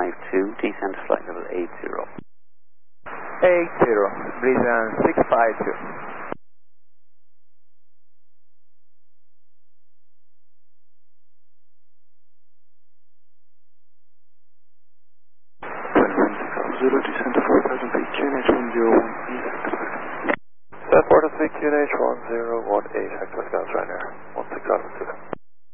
652, descend to flight level 80. 80, Brisbane 652. Zulu, descend to 4000 feet, QNH 1018, Set 4000 feet, QNH 1018, Hector Scouts right now, 16 Zulu.